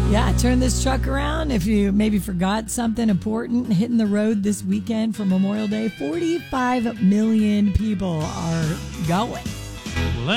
Yeah, turn this truck around. If you maybe forgot something important hitting the road this weekend for Memorial Day, 45 million people are going.